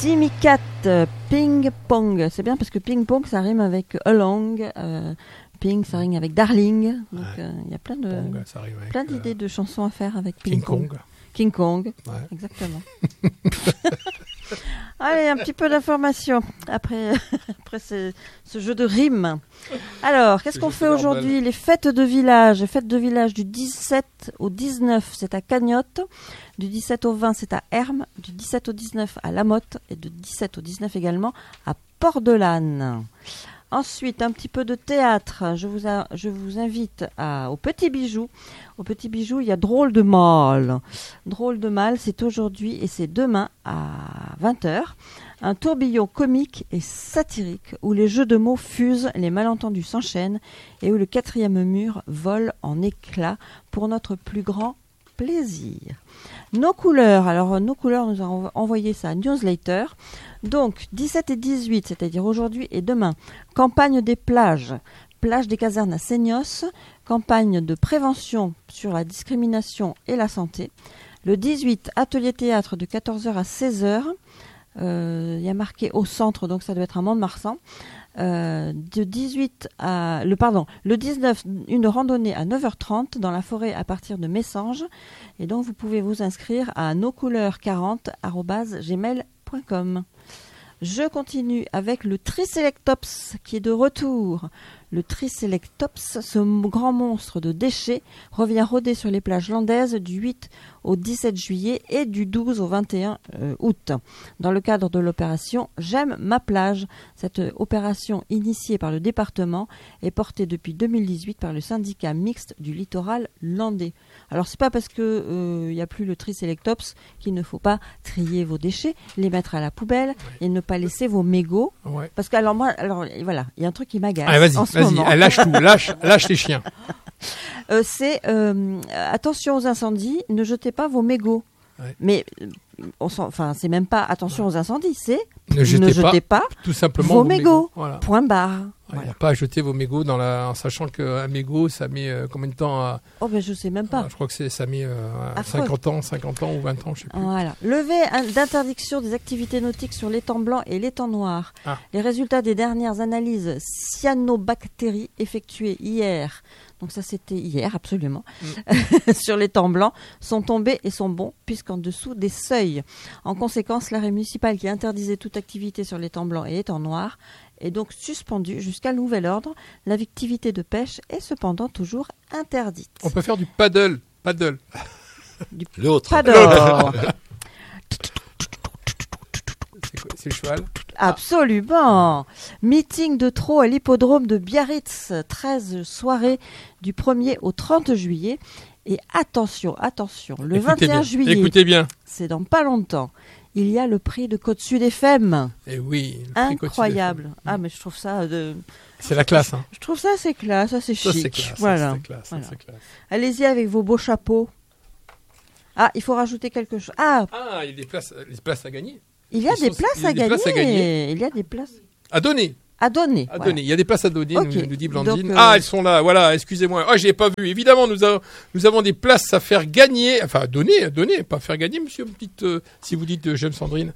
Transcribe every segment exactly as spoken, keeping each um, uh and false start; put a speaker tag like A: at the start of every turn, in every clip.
A: Timmy Cat, euh, Ping Pong. C'est bien parce que Ping Pong, ça rime avec along. Euh, Ping, ça rime avec darling. Donc il ouais. euh, y a plein de Pong, plein d'idées euh, de chansons à faire avec Ping
B: King
A: Pong.
B: Kong.
A: King Kong, ouais. Exactement. Allez, un petit peu d'informations après, après ce, ce jeu de rimes. Alors, qu'est-ce qu'on fait aujourd'hui ? Les fêtes de village. Les fêtes de village du dix-sept au dix-neuf, c'est à Cagnotte. Du dix-sept au vingt, c'est à Hermes. Du dix-sept au dix-neuf, à La Motte. Et du dix-sept au dix-neuf également, à Port-de-l'Âne. Ensuite, un petit peu de théâtre. Je vous, a, je vous invite à, au Petit Bijou. Au Petit Bijou, il y a Drôle de Mal. Drôle de Mal, c'est aujourd'hui et c'est demain à vingt heures. Un tourbillon comique et satirique où les jeux de mots fusent, les malentendus s'enchaînent et où le quatrième mur vole en éclats pour notre plus grand plaisir. Nos couleurs. Alors, nos couleurs, nous avons envoyé ça à Newsletter. Donc, dix-sept et dix-huit, c'est-à-dire aujourd'hui et demain, campagne des plages, plage des casernes à Seignos, campagne de prévention sur la discrimination et la santé. Le dix-huit, atelier théâtre de quatorze heures à seize heures. Euh, il y a marqué au centre, donc ça doit être à Mont-de-Marsan. Euh, de dix-huit à le pardon le dix-neuf, une randonnée à neuf heures trente dans la forêt à partir de Messanges, et donc vous pouvez vous inscrire à noscouleurs quarante arobase gmail point com. Je continue avec le Triceratops qui est de retour. Le Triceratops, ce grand monstre de déchets, revient rôder sur les plages landaises du huit au dix-sept juillet et du douze au vingt et un euh, août. Dans le cadre de l'opération J'aime ma plage, cette opération initiée par le département est portée depuis deux mille dix-huit par le syndicat mixte du littoral landais. Alors c'est pas parce que euh, il y a plus le Triceratops qu'il ne faut pas trier vos déchets, les mettre à la poubelle ouais. et ne pas laisser vos mégots. Ouais. Parce que alors moi, alors voilà, il y a un truc qui m'agace.
B: Allez, vas-y,
A: en ce
B: vas-y,
A: moment.
B: Allez, lâche tout, lâche, lâche les chiens.
A: Euh, c'est euh, attention aux incendies, ne jetez pas vos mégots. Ouais. Mais on enfin, c'est même pas attention ouais. aux incendies, c'est
B: ne jetez,
A: ne jetez pas,
B: pas tout simplement
A: vos, vos
B: mégots.
A: mégots.
B: Voilà.
A: Point barre.
B: Il n'y a pas à jeter vos mégots dans la... en sachant qu'un mégot, ça met euh, combien de temps à...
A: Oh, ben je sais même pas.
B: Euh, je crois que c'est, ça met euh, cinquante ans, cinquante ans ou vingt ans, je sais plus.
A: Voilà. Levée d'interdiction des activités nautiques sur l'étang blanc et l'étang noir. Ah. Les résultats des dernières analyses cyanobactéries effectuées hier, donc ça c'était hier absolument, mm. sur l'étang blanc, sont tombés et sont bons puisqu'en dessous des seuils. En conséquence, l'arrêt municipal qui interdisait toute activité sur l'étang blanc et l'étang noir est donc suspendue jusqu'à nouvel ordre. L'activité de pêche est cependant toujours interdite.
B: On peut faire du paddle. Paddle.
A: Du
C: L'autre.
A: Paddle.
B: C'est quoi, c'est le cheval ?
A: Absolument. Meeting de trot à l'hippodrome de Biarritz. treize soirées du premier au trente juillet. Et attention, attention, le
B: écoutez
A: vingt et un
B: bien,
A: juillet,
B: écoutez bien.
A: C'est dans pas longtemps. Il y a le prix de Côte-Sud F M.
B: Et oui, le
A: prix incroyable. Côte-Sud F M. Ah, mais je trouve ça de.
B: C'est la classe. Hein.
A: Je trouve ça c'est classe, ça c'est
B: ça,
A: chic.
B: C'est classe,
A: voilà.
B: Ça, c'est classe,
A: voilà.
B: Ça, c'est classe.
A: Allez-y avec vos beaux chapeaux. Ah, il faut rajouter quelque chose. Ah,
B: ah il y a des places, des places à gagner.
A: Il y a, des,
B: sont,
A: places,
B: il y a
A: à
B: des places à gagner.
A: Il y a des places
B: à donner.
A: À donner.
B: À
A: voilà.
B: donner. Il y a des places à donner, okay. nous, nous dit Blandine.
A: Donc, euh...
B: Ah, elles sont là, voilà, excusez-moi. Ah, je l'ai pas vu. Évidemment, nous avons, nous avons des places à faire gagner. Enfin, à donner, à donner, pas faire gagner, monsieur. Petite, euh, si vous dites euh, j'aime Sandrine.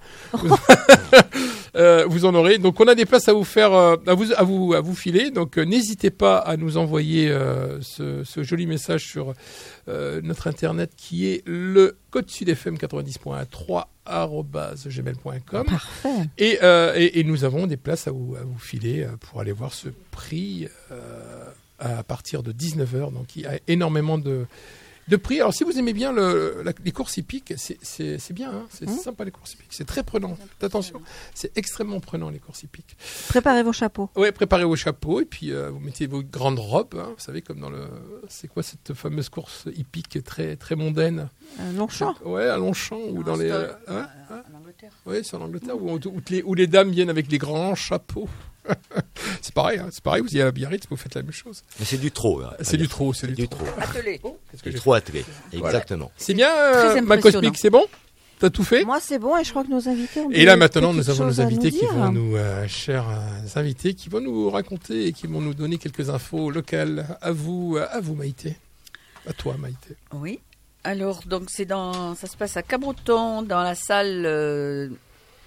B: euh, vous en aurez. Donc, on a des places à vous faire, euh, à vous, à vous, à vous filer. Donc, euh, n'hésitez pas à nous envoyer euh, ce, ce joli message sur euh, notre internet qui est le code sud f m quatre-vingt-dix point trois arobase gmail point com.
A: Parfait.
B: Et, euh, et, et nous avons des places à vous, à vous filer euh, pour aller voir ce prix euh, à partir de dix-neuf heures. Donc, il y a énormément de, de prix. Alors, si vous aimez bien le, la, les courses hippiques, c'est, c'est, c'est bien. Hein, c'est mmh. sympa, les courses hippiques. C'est très prenant. Faites attention. C'est extrêmement prenant, les courses hippiques.
A: Préparez vos chapeaux.
B: Oui, préparez vos chapeaux. Et puis, euh, vous mettez vos grandes robes. Hein, vous savez, comme dans le... C'est quoi cette fameuse course hippique très, très mondaine ?
A: euh, Longchamp.
B: Oui, à Longchamp. Ou dans les... Euh,
D: hein, hein en Angleterre.
B: Oui, c'est en Angleterre. Où, où, les, où les dames viennent avec les grands chapeaux. c'est pareil, hein, c'est pareil, vous y allez à Biarritz, vous faites la même chose.
C: Mais c'est du trop. Hein,
B: c'est du trop, c'est, c'est du,
C: du
B: trop.
C: trop.
D: Attelé.
B: Oh, qu'est-ce que
C: du
B: j'ai
C: trop attelé, exactement.
B: Voilà. C'est bien, euh, ma cosmique, c'est bon ? T'as tout fait ?
A: Moi, c'est bon, et je crois que nos invités ont
B: Et là, maintenant, nous avons nos invités
A: nous
B: qui vont nous, euh, chers euh, invités, qui vont nous raconter et qui vont nous donner quelques infos locales. À vous, à vous, Maïté. À toi, Maïté.
D: Oui. Alors, donc, c'est dans, ça se passe à Cabreton, dans la salle euh,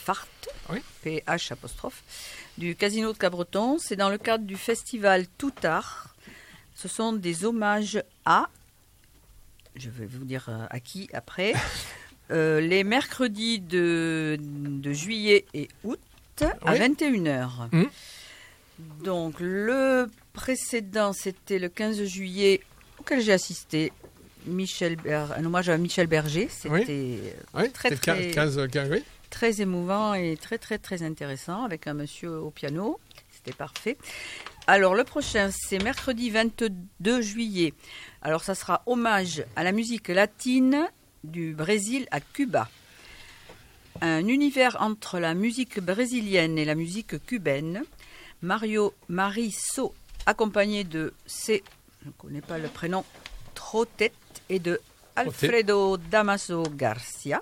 C: Phart,
B: oui.
C: P H apostrophe, du Casino de Cabreton. C'est dans le cadre du festival Tout Art. Ce sont des hommages à, je vais vous dire à qui après, euh, les mercredis de, de juillet et août à oui. vingt et une heures. Mmh. Donc le précédent, c'était le quinze juillet, auquel j'ai assisté. Michel Ber... un hommage à Michel Berger, c'était
B: oui. Oui,
C: très, très,
B: quinze, quinze, oui.
C: très émouvant et très très très intéressant avec un monsieur au piano, c'était parfait. Alors le prochain, c'est mercredi vingt-deux juillet. Alors ça sera hommage à la musique latine du Brésil à Cuba. Un univers entre la musique brésilienne et la musique cubaine. Mario Marisso, accompagné de C, je ne connais pas le prénom, Trotet, et de Alfredo Damaso Garcia.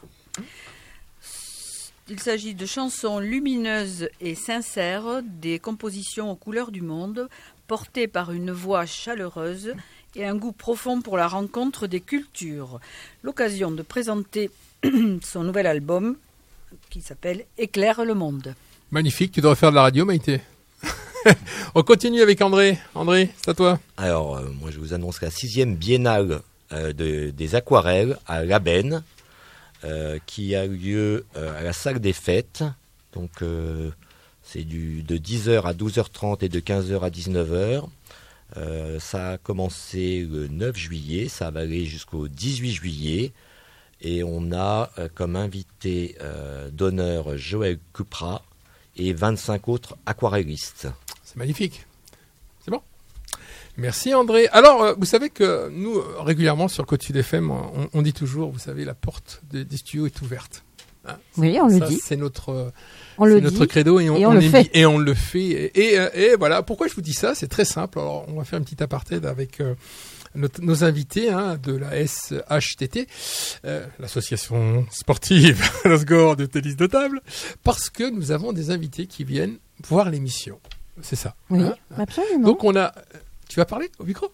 C: Il s'agit de chansons lumineuses et sincères, des compositions aux couleurs du monde, portées par une voix chaleureuse et un goût profond pour la rencontre des cultures. L'occasion de présenter son nouvel album qui s'appelle Éclaire le monde.
B: Magnifique, tu devrais faire de la radio, Maïté. On continue avec André. André, c'est à toi.
D: Alors, euh, moi je vous annonce la sixième biennale euh, de, des aquarelles à Labenne, euh, qui a eu lieu euh, à la salle des fêtes. Donc, euh, c'est du, de dix heures à douze heures trente et de quinze heures à dix-neuf heures. Euh, ça a commencé le neuf juillet, ça va aller jusqu'au dix-huit juillet. Et on a euh, comme invité euh, d'honneur Joël Cupra et vingt-cinq autres aquarellistes.
B: C'est magnifique. C'est bon. Merci André. Alors, euh, vous savez que nous, euh, régulièrement sur Côte Sud F M, on, on dit toujours, vous savez, la porte de, des studios est ouverte. Hein,
A: oui, on
B: ça,
A: le dit.
B: C'est notre,
A: on
B: c'est
A: le
B: notre
A: dit,
B: credo et on,
A: et on,
B: on
A: le
B: aime,
A: fait.
B: Et on le fait. Et, et, et voilà, pourquoi je vous dis ça? C'est très simple. Alors, on va faire une petite aparté avec... Euh, Nos, nos invités hein, de la S H T T, euh, l'association sportive Lasgore de tennis de table, parce que nous avons des invités qui viennent voir l'émission. C'est ça.
A: Oui,
B: hein,
A: absolument.
B: Donc on a... Tu vas parler au micro?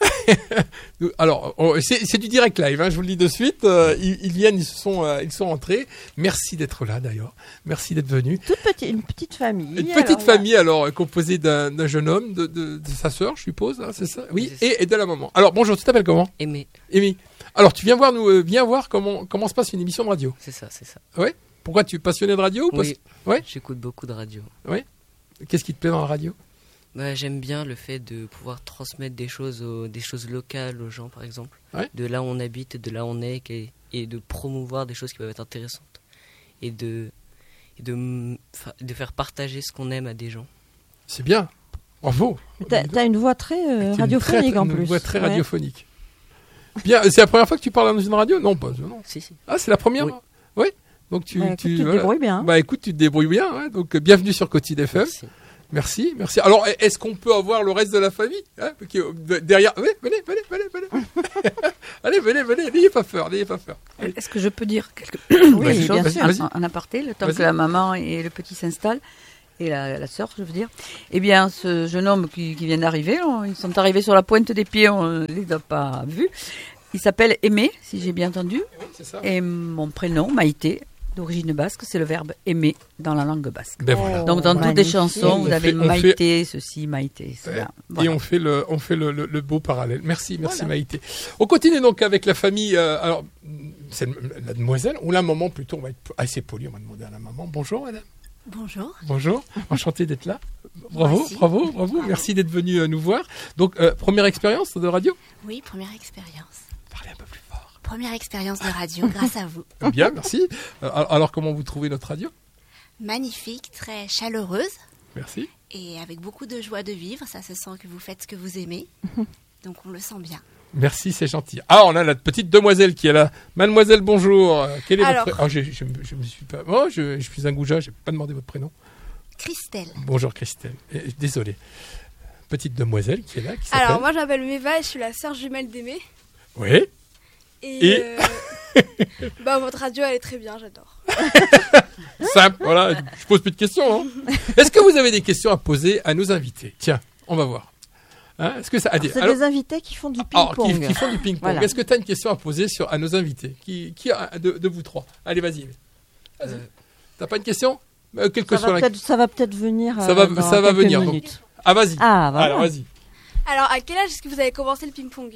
B: Alors, on, c'est, c'est du direct live, hein, je vous le dis de suite. Euh, ils, ils viennent, ils sont, euh, ils sont entrés. Merci d'être là d'ailleurs. Merci d'être venus.
A: Toute petite, une petite famille.
B: Une petite alors, famille là. alors composée d'un, d'un jeune homme, de, de, de sa sœur, je suppose, hein, c'est ça. Oui, c'est et, ça. et de la maman. Alors bonjour, tu t'appelles comment?
E: Aimé.
B: Aimé. Alors tu viens voir nous, euh, viens voir comment comment se passe une émission de radio.
E: C'est ça, c'est ça.
B: Ouais. Pourquoi tu es passionné de radio?
E: Oui.
B: Parce... Ouais.
E: J'écoute beaucoup de radio.
B: Ouais. Qu'est-ce qui te plaît dans la radio?
E: Bah, j'aime bien le fait de pouvoir transmettre des choses, aux, des choses locales aux gens, par exemple.
B: Ouais.
E: De là où on habite, de là où on est, et, et de promouvoir des choses qui peuvent être intéressantes. Et de, et de, de faire partager ce qu'on aime à des gens.
B: C'est bien. Bravo.
A: T'as, t'as une voix très euh, radiophonique
B: très,
A: en
B: une
A: plus.
B: Une voix très
A: ouais.
B: radiophonique. Bien. C'est la première fois que tu parles dans une radio? Non, pas. Non.
E: Si, si.
B: Ah, c'est la première?
E: Oui.
B: Oui. Donc tu,
A: bah, écoute,
B: tu,
A: tu te
B: voilà.
A: débrouilles bien.
B: Bah écoute, tu te débrouilles bien. Ouais. Donc euh, bienvenue sur Côte Sud F M.
E: Merci.
B: Merci, merci. Alors, est-ce qu'on peut avoir le reste de la famille hein, qui, derrière? Oui, venez, venez, venez, venez. Allez, venez, venez. N'ayez pas peur, n'ayez pas peur. Allez.
C: Est-ce que je peux dire quelque
A: oui,
C: chose
A: bien
B: sûr.
C: en, en aparté, le temps vas-y. que la maman et le petit s'installent, et la, la sœur, je veux dire. Eh bien, ce jeune homme qui, qui vient d'arriver, on, ils sont arrivés sur la pointe des pieds, on ne les a pas vus. Il s'appelle Aimé, si j'ai bien entendu.
B: Oui, c'est ça.
C: Et mon prénom, Maïté, d'origine basque, c'est le verbe aimer dans la langue basque.
B: Ben voilà.
C: Donc dans
A: magnifique.
C: toutes les chansons, vous avez
B: fait,
C: Maïté,
B: fait...
C: ceci, Maïté, cela.
B: Ouais.
C: Voilà.
B: Et on fait le, on fait le, le, le beau parallèle. Merci, merci
C: Voilà.
B: Maïté. On continue donc avec la famille. Euh, alors, c'est la demoiselle ou la maman plutôt. On va être assez poli. On va demander à la maman. Bonjour, madame.
F: Bonjour.
B: Bonjour. Enchanté d'être là. Bravo,
F: Merci.
B: bravo, bravo, bravo. Merci d'être venu euh, nous voir. Donc, euh, première expérience de radio.
F: Oui, première expérience.
B: Parlez un peu plus fort.
F: Première expérience de radio grâce à vous.
B: Bien, merci. Euh, alors, comment vous trouvez notre radio?
F: Magnifique, très chaleureuse
B: Merci.
F: et avec beaucoup de joie de vivre. Ça se sent que vous faites ce que vous aimez. Donc on le sent bien.
B: Merci, c'est gentil. Ah, on a la petite demoiselle qui est là. Mademoiselle, bonjour. Euh, Quel est
F: Alors.
B: votre... Oh, je, je, je me suis pas... Oh, je, je suis un goujat, je n'ai pas demandé votre prénom.
F: Christelle.
B: Bonjour Christelle. Euh, désolé. Petite demoiselle qui est là, qui s'appelle...
G: Alors moi je m'appelle Meva et je suis la sœur jumelle d'Aimé.
B: Oui.
G: Et,
B: Et
G: euh, bah votre radio elle est très bien, j'adore.
B: Simple, voilà. Je pose plus de questions. Hein. Est-ce que vous avez des questions à poser à nos invités? Tiens, on va voir. Hein, est-ce que ça a dit
A: C'est
B: alors,
A: des invités qui font du
B: alors,
A: ping-pong.
B: qui, qui font du ping-pong.
A: Voilà.
B: Est-ce que tu as une question à poser sur, à nos invités? Qui, qui a de, de vous trois? Allez, vas-y. Vas-y.
E: Euh,
B: T'as pas une question euh, quelle que
A: Ça
B: soit
A: va,
B: la...
A: peut-être, ça va peut-être venir.
B: Ça
A: euh,
B: va-
A: dans
B: ça va
A: quelques
B: venir, donc.
A: minutes.
B: Ah, vas-y.
A: Ah, voilà.
B: Alors, vas-y.
G: Alors, à quel âge est-ce que vous avez commencé le ping-pong?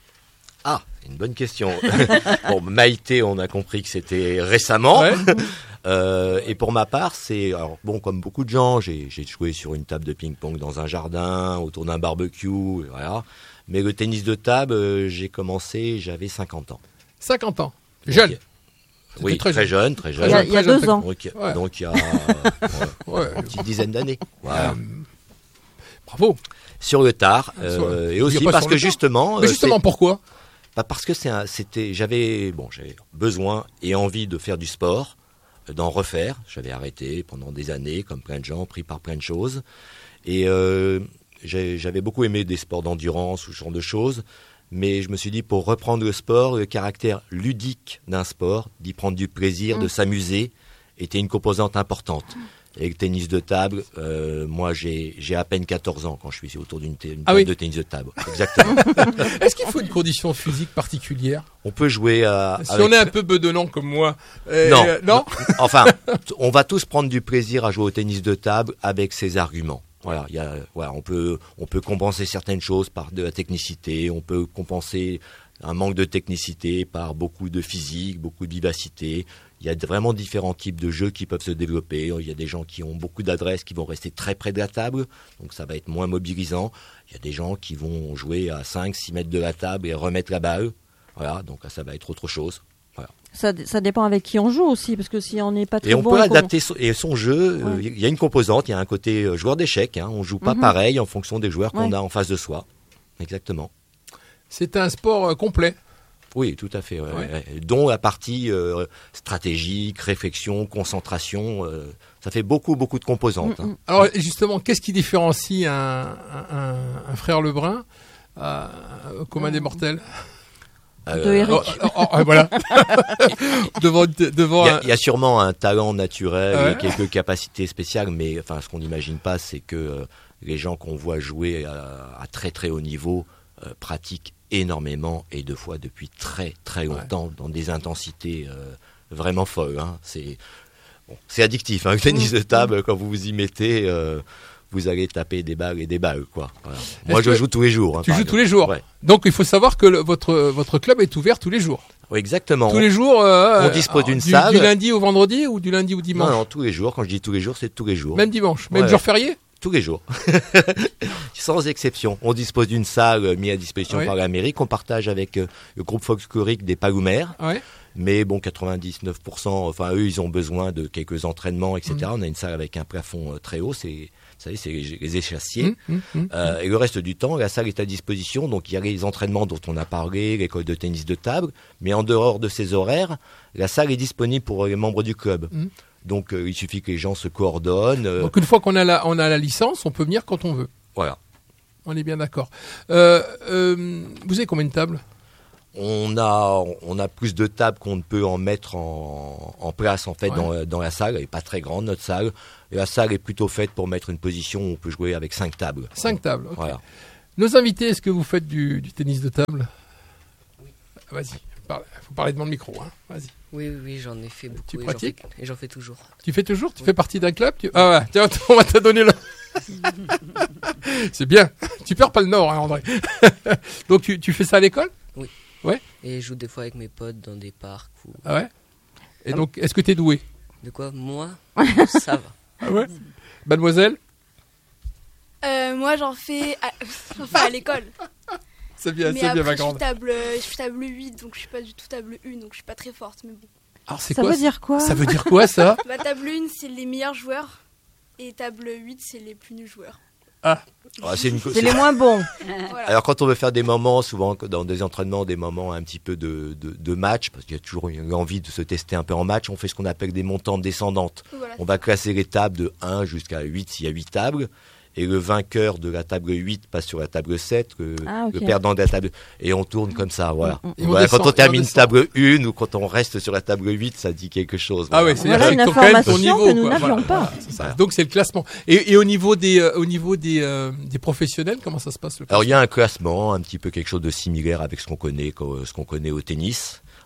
D: Ah, une bonne question. Bon, Maïté, on a compris que c'était récemment.
B: Ouais.
D: Euh, et pour ma part, c'est alors bon, comme beaucoup de gens, j'ai, j'ai joué sur une table de ping-pong dans un jardin, autour d'un barbecue, et voilà. Mais le tennis de table, euh, j'ai commencé, j'avais cinquante ans.
B: cinquante ans. Jeune.
D: Ok.
B: C'était
D: Oui,
B: très
D: très,
B: jeune.
D: jeune, très
A: Il
D: jeune.
A: y a, il y a
B: Très jeune,
A: deux ans.
D: Donc,
B: Ouais.
D: donc il y a euh,
B: Ouais.
D: une petite dizaine d'années. Voilà.
B: Euh, bravo.
D: Sur le tard,
B: Sur-
D: euh, et
B: il y a
D: aussi
B: pas
D: parce
B: sur
D: que
B: le tard.
D: justement,
B: Mais
D: euh,
B: justement,
D: c'est-
B: pourquoi
D: bah parce que c'est un, c'était, j'avais bon, j'avais besoin et envie de faire du sport, euh, d'en refaire. J'avais arrêté pendant des années, comme plein de gens, pris par plein de choses, et euh, j'ai- j'avais beaucoup aimé des sports d'endurance ou ce genre de choses. Mais je me suis dit, pour reprendre le sport, le caractère ludique d'un sport, d'y prendre du plaisir,
A: Mm.
D: de s'amuser, était une composante importante. Et le tennis de table, euh, moi j'ai, j'ai à peine quatorze ans quand je suis autour d'une, t- une
B: Ah
D: table
B: oui.
D: de tennis de table. Exactement.
B: Est-ce qu'il faut une condition physique particulière
D: On peut jouer à...
B: Si
D: avec-
B: on est un peu bedonnant comme moi. euh,
D: Non.
B: euh, non
D: Enfin, t- on va tous prendre du plaisir à jouer au tennis de table avec ses arguments. Voilà, il y a, voilà, on peut, on peut compenser certaines choses par de la technicité, on peut compenser un manque de technicité par beaucoup de physique, beaucoup de vivacité. Il y a vraiment différents types de jeux qui peuvent se développer. Il y a des gens qui ont beaucoup d'adresse, qui vont rester très près de la table, donc ça va être moins mobilisant. Il y a des gens qui vont jouer à cinq six mètres de la table et remettre la balle. Voilà, donc ça va être autre chose.
A: Ça, ça dépend avec qui on joue aussi, parce que si on n'est pas très
D: Et on
A: bon,
D: peut
A: qu'on-
D: adapter son, et son jeu.
A: Ouais.
D: Il y a une composante, il y a un côté euh, joueur d'échecs. Hein, on joue pas
A: Mhm.
D: pareil en fonction des joueurs qu'on
A: Ouais.
D: a en face de soi. Exactement.
B: C'est un sport euh, complet.
D: Oui, tout à fait. ouais,
B: Ouais.
D: ouais. Dont la partie euh, stratégique, réflexion, concentration. euh, ça fait beaucoup, beaucoup de composantes.
A: Mm,
D: hein.
A: mm.
B: Alors justement, qu'est-ce qui différencie un, un, un frère Lebrun euh, au commun des mortels
A: De
D: Euh,
A: Eric.
B: Oh, oh, oh, voilà. devant devant
D: Il y, a,
B: un-
D: il y a sûrement un talent naturel
B: Ouais.
D: et quelques capacités spéciales, mais enfin, ce qu'on n'imagine pas, c'est que euh, les gens qu'on voit jouer à, à très très haut niveau euh, pratiquent énormément et deux fois depuis très très longtemps dans des intensités euh, vraiment folles. Hein. C'est bon, c'est addictif, hein, le tennis de table. Quand vous vous y mettez, euh, vous allez taper des balles et des balles, quoi. Voilà. Moi, je
B: que
D: joue tous les jours. Hein,
B: tu
D: par
B: joues
D: exemple.
B: tous les jours.
D: Ouais.
B: Donc il faut savoir que le- votre votre club est ouvert tous les jours.
D: Oui, exactement.
B: Tous les jours. euh,
D: on
B: euh,
D: dispose d'une
B: du,
D: salle.
B: Du lundi au vendredi ou du lundi au dimanche.
D: Non, non, tous les jours. Quand je dis tous les jours, c'est tous les jours.
B: Même dimanche. Même
D: Ouais.
B: jour férié.
D: Tous les jours. Sans exception. On dispose d'une salle euh, mise à disposition
B: Oui.
D: par la mairie qu'on partage avec euh, le groupe folklorique des Palomères.
B: Ouais.
D: Mais bon, quatre-vingt-dix-neuf pour cent, enfin eux, ils ont besoin de quelques entraînements, et cetera.
B: Mm.
D: On a une salle avec un plafond euh, très haut, c'est, vous savez, c'est les, les échassiers.
B: Hum, hum, hum.
D: Euh, et le reste du temps, la salle est à disposition. Donc il y a les entraînements dont on a parlé, l'école de tennis de table. Mais en dehors de ces horaires, la salle est disponible pour les membres du club.
B: Mm.
D: Donc euh, il suffit que les gens se coordonnent. euh,
B: Donc une fois qu'on a la on a la licence, on peut venir quand on veut.
D: voilà.
B: On est bien d'accord. Euh, euh, vous avez combien de tables?
D: On a, on a plus de tables qu'on ne peut en mettre en, en place en fait
B: Ouais.
D: dans, dans la salle. Elle n'est pas très grande notre salle. Et la salle est plutôt faite pour mettre une position où on peut jouer avec cinq tables.
B: Cinq tables. ok.
D: Voilà.
B: Nos invités, est-ce que vous faites du, du tennis de table? Vas-y. Il faut parler devant le micro. Hein. Vas-y.
E: Oui, oui, oui, j'en ai fait beaucoup.
B: Tu
E: et j'en
B: pratiques
E: fais- Et j'en fais toujours.
B: Tu fais toujours? Tu
E: Oui.
B: fais partie d'un club? tu... Ah ouais, tiens, on va te donner le... C'est bien. Tu perds pas le nord, hein, André. Donc tu, tu fais ça à l'école?
E: Et je joue des fois avec mes potes dans des parcs. Ou...
B: Ah ouais? Et donc, est-ce que tu es doué?
E: De quoi? Moi, ça va.
B: Ah ouais? Mademoiselle?
G: Euh, moi, j'en fais à, j'en fais à l'école.
B: C'est bien,
G: Mais
B: c'est bien,
G: après,
B: ma
G: je suis,
B: grande.
G: table, je suis table huit, donc je suis pas du tout table un, donc je suis pas très forte. Mais bon.
B: Alors, c'est
A: Ça
B: quoi
A: veut dire quoi?
B: Ça veut dire quoi, ça?
G: Ma table un, c'est les meilleurs joueurs. Et table huit, c'est les plus nuls joueurs.
D: Ah, c'est une,
A: C'est les moins bons.
G: Voilà.
D: Alors quand on veut faire des moments, souvent dans des entraînements, des moments un petit peu de, de, de match, parce qu'il y a toujours une envie de se tester un peu en match, on fait ce qu'on appelle des montantes descendantes.
G: Voilà.
D: On va classer les tables de un jusqu'à huit s'il y a huit tables. Et le vainqueur de la table huit passe sur la table sept, le,
A: Ah, ok.
D: le perdant de la table... Et on tourne comme ça, voilà.
A: Mm, mm.
B: Et on
D: Voilà,
B: descend,
D: quand on
B: et on
D: termine
B: descend.
D: table un ou quand on reste sur la table huit, ça dit quelque chose.
B: Ah
D: voilà.
B: ouais, c'est-à-dire
A: Voilà
B: que
A: une
B: ton- quand même ton
A: information
B: niveau.
A: que nous
B: quoi.
A: n'avions
B: Voilà,
A: pas.
B: voilà, c'est ça. Donc c'est le classement. Et, et au niveau des, euh, au niveau des, euh, des professionnels, comment ça se passe le
D: Alors
B: classement?
D: il y a un classement, un petit peu quelque chose de similaire avec ce qu'on connaît, co- ce qu'on connaît au tennis.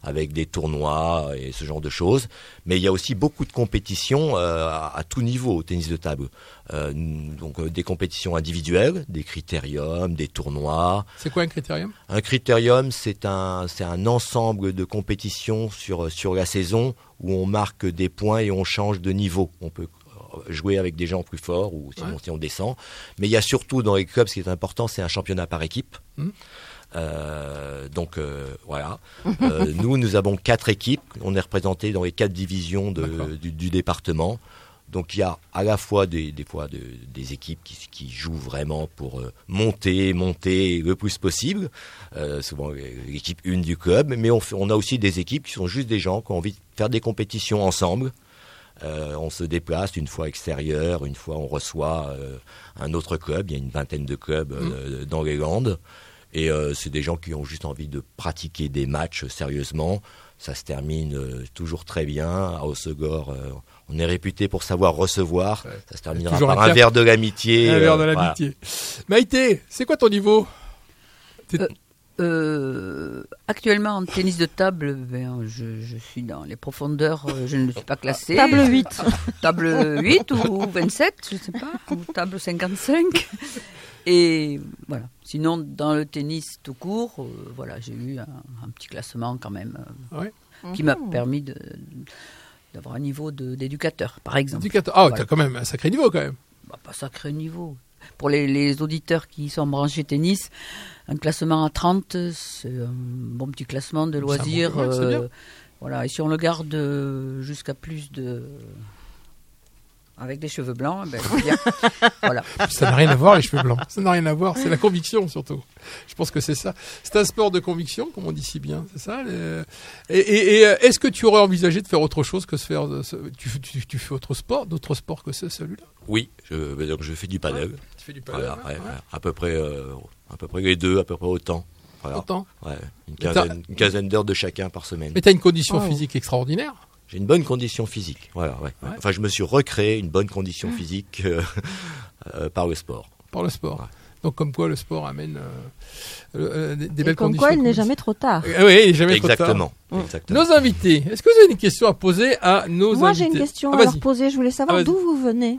D: avec des tournois et ce genre de choses. Mais il y a aussi beaucoup de compétitions euh, à, à tout niveau au tennis de table. Euh, donc euh, des compétitions individuelles, des critériums, des tournois.
B: C'est quoi un critérium ?
D: Un critérium, c'est un, c'est un ensemble de compétitions sur, sur la saison où on marque des points et on change de niveau. On peut jouer avec des gens plus forts ou sinon ouais. si on descend. Mais il y a surtout dans les clubs, ce qui est important, c'est un championnat par équipe. Mmh. Euh, donc euh, voilà. Euh, nous, nous avons quatre équipes. On est représentés dans les quatre divisions de, du, du département. Donc il y a à la fois des, des fois de, des équipes qui, qui jouent vraiment pour euh, monter, monter le plus possible. Euh, souvent l'équipe une du club, mais on, fait, on a aussi des équipes qui sont juste des gens qui ont envie de faire des compétitions ensemble. Euh, on se déplace une fois extérieur, une fois on reçoit euh, un autre club. Il y a une vingtaine de clubs euh, mmh. dans les Landes. Et euh, c'est des gens qui ont juste envie de pratiquer des matchs sérieusement. Ça se termine euh, toujours très bien. À Hossegor, euh, on est réputé pour savoir recevoir. Ouais. Ça se terminera par un, un verre de l'amitié.
B: Un euh, verre de l'amitié. Voilà. Maïté, c'est quoi ton niveau ?
C: euh, euh, Actuellement, en tennis de table, ben, je, je suis dans les profondeurs. Je ne suis pas classée.
A: Table huit.
C: Table huit ou vingt-sept, je ne sais pas. Ou table cinquante-cinq. Et voilà. Sinon, dans le tennis tout court, euh, voilà, j'ai eu un, un petit classement quand même euh, ouais. qui mmh. m'a permis de, d'avoir un niveau de, d'éducateur, par exemple.
B: Éducateur. Ah, voilà. T'as quand même un sacré niveau, quand même.
C: Bah, pas sacré niveau. Pour les, les auditeurs qui sont branchés tennis, un classement à trente, c'est un bon petit classement de loisirs.
B: Bon, ouais, c'est bien.
C: Euh, voilà. Et si on le garde jusqu'à plus de... Avec des cheveux blancs, ben, c'est bien. Voilà.
B: Ça n'a rien à voir, les cheveux blancs. Ça n'a rien à voir. C'est la conviction, surtout. Je pense que c'est ça. C'est un sport de conviction, comme on dit si bien. C'est ça. Les... Et, et, et est-ce que tu aurais envisagé de faire autre chose que se faire ce... tu, tu, tu fais autre sport, d'autres sports que ce, celui-là ?
D: Oui. Je, donc je fais du paddle. Ouais,
B: tu fais du paddle.
D: Voilà,
B: ouais,
D: ouais,
B: ouais.
D: Ouais, à peu près, euh, à peu près les deux, à peu près autant. Voilà.
B: Autant.
D: Ouais. Une quinzaine, une quinzaine d'heures de chacun par semaine.
B: Mais tu as une condition
A: oh.
B: physique extraordinaire.
D: J'ai une bonne condition physique, voilà. Ouais, ouais. Enfin, je me suis recréé une bonne condition mmh. physique euh, euh, par le sport.
B: Par le sport. Ouais. Donc, comme quoi le sport amène euh, euh, des, des
A: Et
B: belles
A: comme
B: conditions.
A: Comme quoi, il n'est jamais trop tard.
B: Euh, oui, il n'est jamais
D: Exactement.
B: trop tard.
D: Exactement.
B: Nos invités. Est-ce que vous avez une question à poser à nos
A: Moi,
B: invités ?
A: Moi, j'ai une question
B: ah,
A: à leur poser. Je voulais savoir
B: ah,
A: d'où vous venez.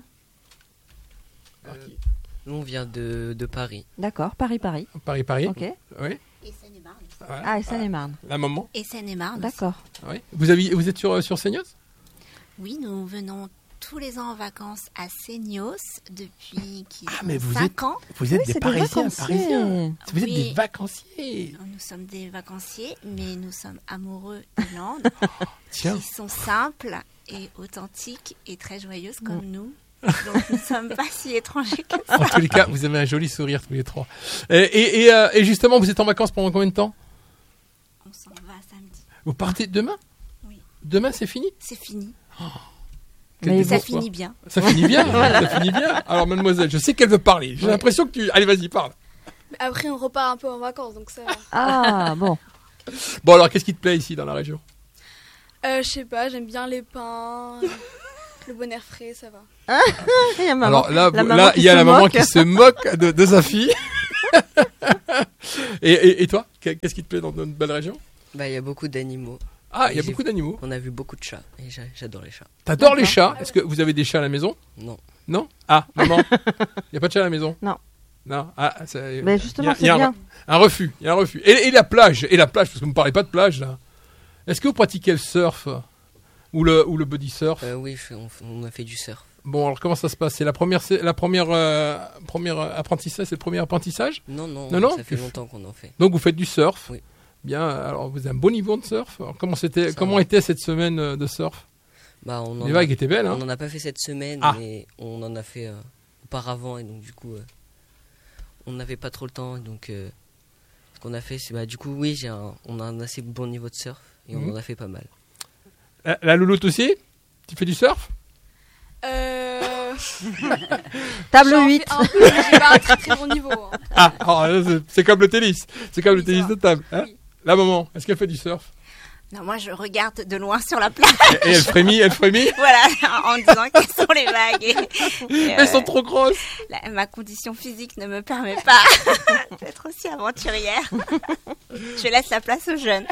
E: Euh, nous, on vient de, de Paris.
A: D'accord, Paris-Paris.
B: Paris-Paris.
A: Ok.
B: Oui.
F: Et Seine-et-Marne.
B: Voilà.
A: Ah, et Seine-et-Marne.
B: La maman.
F: Et Seine-et-Marne.
A: D'accord.
B: Oui. Vous, avez, vous êtes sur, sur Seignos ?
F: Oui, nous venons tous les ans en vacances à Seignos depuis qu'ils
B: ah, mais vous
F: cinq
B: êtes,
F: ans.
B: Vous êtes
A: oui,
B: des
A: c'est
B: Parisiens,
A: des
B: Parisiens. Vous êtes
F: oui.
B: des vacanciers.
F: Nous sommes des vacanciers, mais nous sommes amoureux des Landes,
B: Tiens.
F: qui sont simples et authentiques et très joyeuses comme mm. nous. Donc nous ne sommes pas si étrangers que ça.
B: En tous les cas, vous avez un joli sourire tous les trois. Et, et, et, euh, et justement, vous êtes en vacances pendant combien de temps ?
F: On s'en va samedi.
B: Vous partez demain ?
F: Oui.
B: Demain, c'est fini ?
F: C'est fini.
B: Oh.
F: Mais ça finit bien.
B: Ça finit bien, voilà. Ça finit bien. Alors, mademoiselle, je sais qu'elle veut parler. J'ai ouais. l'impression que tu... Allez, vas-y, parle.
G: Après, on repart un peu en vacances, donc ça...
A: Ah, bon.
B: Bon, alors, qu'est-ce qui te plaît ici, dans la région ?
G: euh, Je sais pas, j'aime bien les pains, le bon air frais, ça va.
A: Ah, il y a maman,
B: alors là,
A: la maman
B: là il y a la
A: moque.
B: maman qui se moque de, de sa fille. et, et, et toi, qu'est-ce qui te plaît dans notre belle région ?
E: Bah, il y a beaucoup d'animaux.
B: Ah, il y a beaucoup d'animaux.
E: On a vu beaucoup de chats et j'adore les chats.
B: T'adores D'accord. les chats ? Est-ce que vous avez des chats à la maison ?
E: Non.
B: Non ? Ah, maman, il n'y a pas de chat à la maison ?
A: Non.
B: Non. Ah, ça,
A: mais justement,
B: y a,
A: c'est
B: y a
A: bien.
B: Un, un refus. Il y a un refus. Et, et la plage, et la plage, parce que vous ne parlez pas de plage là. Est-ce que vous pratiquez le surf ou le ou le body surf ?
E: euh, Oui, on, on a fait du surf.
B: Bon, alors comment ça se passe ? C'est la première, c'est la première, euh, première apprentissage, c'est le premier apprentissage ?
E: Non, non,
B: non, non
E: ça fait longtemps qu'on en fait.
B: Donc vous faites du surf ?
E: Oui.
B: Bien, alors vous avez un bon niveau de surf. Alors, comment c'était,
E: ça
B: comment
E: va.
B: était cette semaine de surf ?
E: Bah, on en
B: Les vagues
E: a,
B: étaient belles, hein ?
E: On n'en a pas fait cette semaine,
B: ah.
E: mais on en a fait euh, auparavant et donc du coup, euh, on n'avait pas trop le temps. Donc, euh, ce qu'on a fait, c'est bah du coup, oui, j'ai un, on a un assez bon niveau de surf et
B: mmh.
E: on en a fait pas mal.
B: La, la louloute aussi ? Tu fais du surf ?
G: Euh...
A: Table huit.
G: Un peu, mais j'ai pas un très très bon niveau. Hein.
B: Ah, oh, c'est, c'est comme le tennis. C'est comme
G: oui,
B: le tennis
G: va.
B: de table. Hein
G: oui.
B: La maman, est-ce qu'elle fait du surf ?
F: Non, moi je regarde de loin sur la plage.
B: Et, et elle frémit, elle frémit.
F: Voilà, en disant quelles sont les vagues. Et, et,
B: elles euh, sont trop grosses.
F: La, ma condition physique ne me permet pas d'être aussi aventurière. Je laisse la place aux jeunes.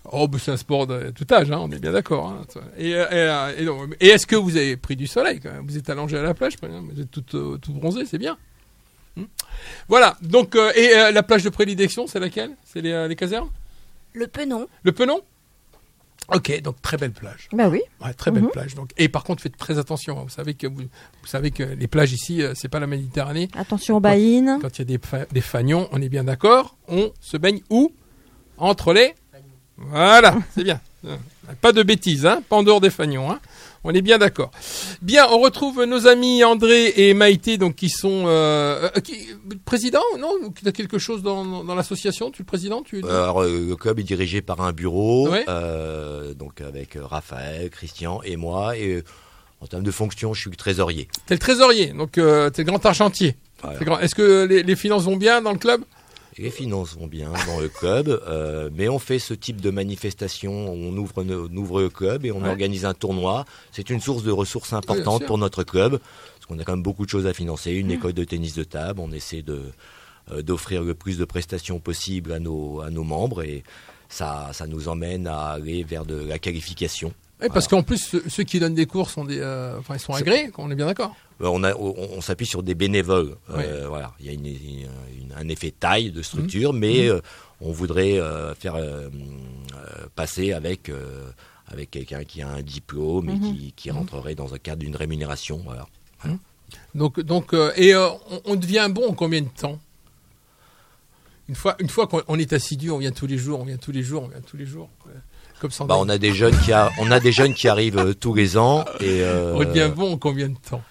B: Oh, bah, c'est un sport de tout âge, hein, on est bien d'accord. Hein. Et, et, et, donc, et est-ce que vous avez pris du soleil quand même? Vous êtes allongé à la plage, vous êtes tout, euh, tout bronzé, c'est bien. Hum. Voilà, donc, euh, et euh, la plage de prédilection, c'est laquelle? C'est les, euh, les casernes?
F: Le Penon.
B: Le Penon? Ok, donc très belle plage.
A: Bah oui.
B: Ouais, très belle
A: Mhm.
B: plage. Donc, et par contre, faites très attention. Hein. Vous savez que vous, vous savez que les plages ici, euh, c'est pas la Méditerranée.
A: Attention aux baïnes.
B: Quand il y a des, fa- des fagnons, on est bien d'accord. On se baigne où? Entre les. Voilà, c'est bien. Euh, Pas de bêtises, hein. Pas en dehors des fagnons, hein. On est bien d'accord. Bien, on retrouve nos amis André et Maïté, donc qui sont euh, euh, qui, président, non? Tu as quelque chose dans, dans, dans l'association? Tu es le président? Tu...
D: Alors, euh, le club est dirigé par un bureau,
B: Ouais.
D: euh, donc avec euh, Raphaël, Christian et moi. Et euh, en termes de fonction, je suis le trésorier.
B: T'es le trésorier, donc euh, t'es le grand argentier.
D: Voilà.
B: C'est grand. Est-ce que les, les finances vont bien dans le club?
D: Et les finances vont bien dans le club, euh, mais on fait ce type de manifestation. On ouvre, on ouvre le club et on
B: Ouais.
D: organise un tournoi. C'est une source de ressources
B: bien
D: importante
B: sûr.
D: pour notre club, parce qu'on a quand même beaucoup de choses à financer. Une école de tennis de table, on essaie de euh, d'offrir le plus de prestations possible à nos à nos membres et ça ça nous emmène à aller vers de la qualification.
B: Oui, parce qu'en plus, ceux, ceux qui donnent des cours sont des, euh, enfin, ils sont
D: C'est-
B: agréés, on est bien d'accord.
D: Euh, On, a, on, on s'appuie sur des bénévoles. Euh,
B: Ouais.
D: Voilà, il y a une, une- un effet taille de structure, mais euh, on voudrait euh, faire euh, euh, passer avec euh, avec quelqu'un qui a un diplôme et
A: Mhm.
D: qui, qui rentrerait dans un cadre d'une rémunération. Voilà.
B: Donc, donc, euh, et euh, on, on devient bon en combien de temps? Une fois, une fois qu'on on est assidu, on vient tous les jours, on vient tous les jours, on vient tous les jours. euh, Comme ça,
D: Bah, on a des jeunes qui a, on a des jeunes qui arrivent euh, tous les ans et euh,
B: on devient bon en combien de temps?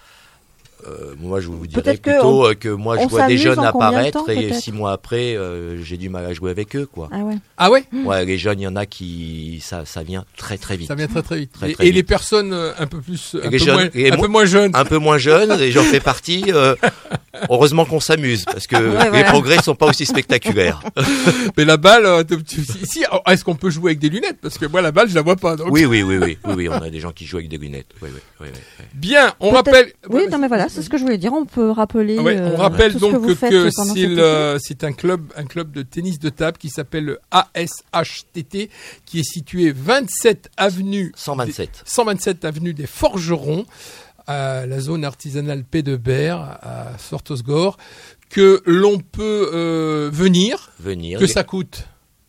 D: euh, moi je vous dirais
A: Peut-être que
D: plutôt euh, que moi je
A: on
D: vois des
A: s'amuse
D: jeunes
A: en combien de
D: apparaître
A: temps,
D: et
A: peut-être
D: six mois après euh, j'ai du mal à jouer avec eux quoi.
A: Ah ouais.
B: Ah ouais?
D: Ouais, les jeunes, il y en a qui ça ça vient très très vite.
B: Ça vient très très vite.
D: Très,
B: et
D: très
B: et
D: vite.
B: les personnes euh, un peu plus, un,
D: les
B: peu,
D: jeunes-
B: moins,
D: et
B: un
D: moi-
B: peu moins jeunes.
D: Un peu moins jeunes et j'en fais partie. euh, heureusement qu'on s'amuse parce que
A: Ouais,
D: les
A: voilà.
D: progrès sont pas aussi spectaculaires.
B: Mais la balle, euh, tu- tu- si, si, oh, est-ce qu'on peut jouer avec des lunettes? Parce que moi, la balle, je la vois pas. Donc.
D: Oui, oui, oui, oui, oui, oui, on a des gens qui jouent avec des lunettes. Oui, oui, oui, oui, oui.
B: Bien, on
A: Peut-être-
B: rappelle.
A: Oui, non mais voilà, c'est ce que je voulais dire. On peut rappeler.
B: Ouais,
A: euh,
B: on rappelle
A: tout ce
B: donc
A: que vous
B: que,
A: faites
B: que
A: pendant
B: c'est,
A: cet
B: le- c'est un club, un club de tennis de table qui s'appelle le A S H T T, qui est situé vingt-sept avenue
D: cent vingt-sept.
B: cent vingt-sept avenue des Forgerons, à la zone artisanale P de Berre, à Sortosgore, que l'on peut euh, venir,
D: Venir.
B: que ça coûte.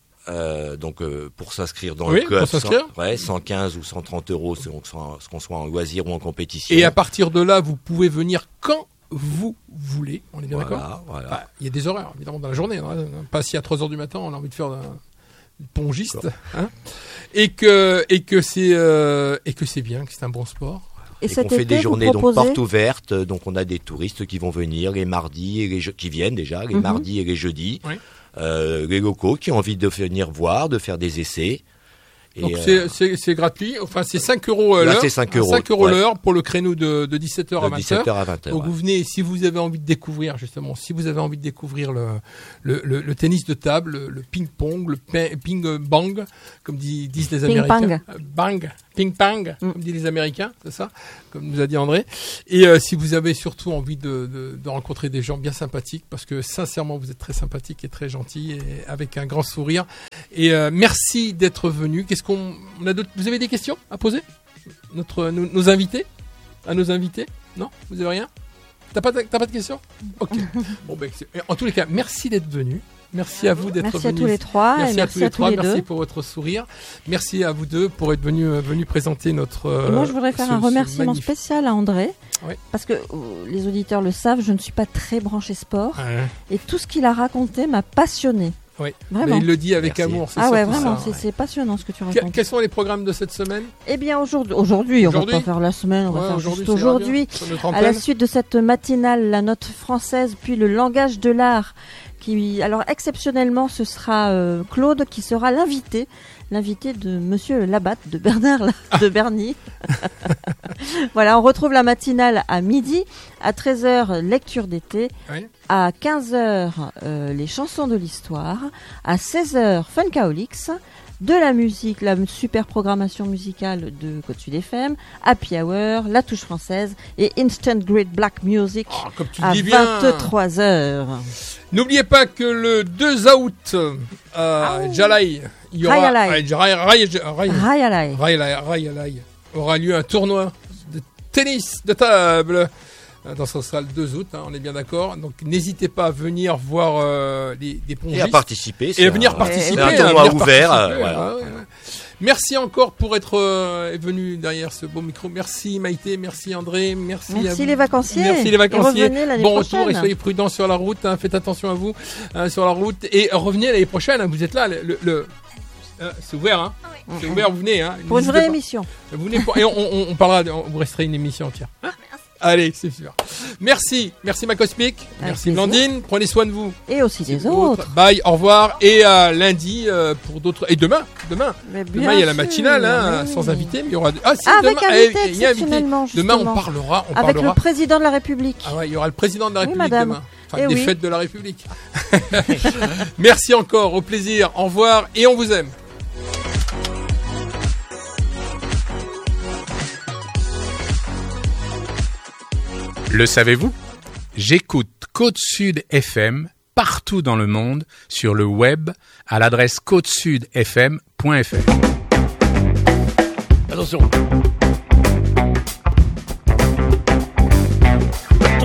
D: Euh, donc euh, pour s'inscrire dans
B: Oui,
D: le club,
B: pour s'inscrire.
D: cent ouais, cent quinze ou cent trente euros, selon qu'on soit, qu'on soit en loisir ou en compétition.
B: Et à partir de là, vous pouvez venir quand vous voulez. On est bien d'accord?
D: voilà, voilà.
B: Bah, il y a des horaires, évidemment, dans la journée. Hein. Pas si à trois heures du matin, on a envie de faire un pongiste. Hein. Et que, et que c'est, euh, et que c'est bien, que c'est un bon sport.
A: Et
D: Et
A: cet
D: qu'on fait
A: été,
D: des journées
A: vous
D: donc
A: proposez...
D: portes ouvertes, donc on a des touristes qui vont venir les mardis et les je- qui viennent déjà les
A: Mhm.
D: mardis et les jeudis,
B: Oui.
D: euh, les locaux qui ont envie de venir voir, de faire des essais. Et,
B: Donc
D: euh,
B: c'est, c'est, c'est gratuit. Enfin, c'est cinq euros
D: Là,
B: l'heure.
D: c'est cinq euros,
B: cinq euros
D: ouais.
B: l'heure pour le créneau de, de dix-sept heures à
D: de
B: vingt
D: dix-sept
B: heures.
D: heures à vingt heures.
B: Donc
D: ouais.
B: vous venez, si vous avez envie de découvrir justement, si vous avez envie de découvrir le, le, le, le tennis de table, le, le ping-pong, le ping- ping-bang, comme dis- disent les Américains. Euh, Bang, ping-pong,
A: Mm.
B: comme disent les Américains, c'est ça, comme nous a dit André. Et euh, si vous avez surtout envie de, de, de rencontrer des gens bien sympathiques, parce que sincèrement vous êtes très sympathique et très gentil, et avec un grand sourire. Et euh, merci d'être venu. Qu'est-ce qu'on, on a d'autres, vous avez des questions à poser? Notre, nos, nos invités, à nos invités? Non, vous avez rien? T'as pas, de- t'as pas de questions? Ok. Bon, ben, c'est- en tous les cas, merci d'être venu. Merci à vous d'être
A: Merci à
B: venus.
A: tous les trois
B: Merci,
A: et
B: à
A: merci
B: tous les
A: à tous
B: trois.
A: les
B: Merci
A: deux.
B: pour votre sourire. Merci à vous deux pour être venus euh, venus présenter notre. euh,
A: Et moi, je voudrais faire
B: ce-
A: un
B: ce
A: remerciement
B: magnifique-
A: spécial à André,
B: Oui.
A: parce que euh, les auditeurs le savent, je ne suis pas très branchée sport,
B: Ouais.
A: et tout ce qu'il a raconté m'a passionné.
B: Oui.
A: Vraiment.
B: Mais il le dit avec
D: Merci.
B: amour. C'est
A: Ah ouais,
B: surtout
A: vraiment,
B: ça,
A: c'est
B: ouais.
A: c'est passionnant ce que tu
B: Que-
A: racontes.
B: Quels sont les programmes de cette semaine?
A: Eh bien, aujourd'hui, aujourd'hui, on va
B: Aujourd'hui
A: pas faire la semaine, on va
B: Ouais,
A: faire
B: aujourd'hui,
A: juste
B: c'est radio,
A: aujourd'hui.
B: sur notre
A: À la
B: antenne.
A: suite de cette matinale, la note française, puis le langage de l'art, qui, alors exceptionnellement, ce sera euh, Claude qui sera l'invité, l'invité de Monsieur Labatte, de Bernard, de Berny. Voilà, on retrouve la matinale à midi, à treize heures, lecture d'été,
B: Oui.
A: à quinze heures, euh, les chansons de l'histoire, à seize heures, Funkaolix, de la musique, la super programmation musicale de Côte Sud F M, Happy Hour, La Touche Française et Instant Grid Black Music
B: Oh, comme tu
A: à
B: dis bien.
A: vingt-trois heures.
B: N'oubliez pas que le deux août à Jalai, il y aura
A: Rayalai.
B: ah, Ray- Ray- Ray-
A: Rayalai.
B: Rayalai, Rayalai, aura lieu un tournoi de tennis de table. Dans ce sera le deux août, hein, on est bien d'accord. Donc n'hésitez pas à venir voir euh, les, des pongistes.
D: Et à participer.
B: Et
D: c'est
B: à venir
D: un-
B: participer.
D: C'est un
B: à
D: tournoi
B: venir
D: ouvert.
B: participer,
D: euh, voilà.
B: ouais, ouais, ouais. Merci encore pour être euh, venu derrière ce beau micro. Merci Maïté, merci André, merci, à
A: Merci
B: vous.
A: les vacanciers.
B: Merci les vacanciers.
A: Et revenez l'année
B: Bon
A: prochaine.
B: retour et soyez prudents sur la route. Hein, faites attention à vous hein, sur la route et revenez l'année prochaine. Hein, vous êtes là. Le, le- le- euh, c'est ouvert. Hein.
F: Oui.
B: C'est ouvert. Vous venez. Hein,
A: Pour une
B: n'hésitez
A: vraie
B: pas.
A: émission.
B: Vous venez pour- et on, on, on parlera. On, vous resterez une émission entière. Allez, c'est sûr. Merci, merci ma Cosmic, merci
A: plaisir.
B: Blandine. Prenez soin de vous.
A: Et aussi des autres.
B: Bye, au revoir et à lundi euh, pour d'autres. Et demain, demain,
A: Mais bien
B: demain il y a la
A: sûr,
B: matinale hein,
A: oui.
B: sans invité, mais il y aura. Ah si,
A: Avec
B: demain,
A: invité
B: eh, il y a invité.
A: exceptionnellement,
B: Demain on
A: justement.
B: parlera, on
A: Avec
B: parlera.
A: le président de la République.
B: Ah ouais, il y aura le président de la
A: Oui,
B: République
A: madame.
B: demain. Enfin,
A: Eh
B: des
A: oui.
B: fêtes de la République. Merci encore, au plaisir, au revoir et on vous aime.
H: Le savez-vous ? J'écoute Côte Sud F M partout dans le monde sur le web à l'adresse côte sud f m point f r.
I: Attention.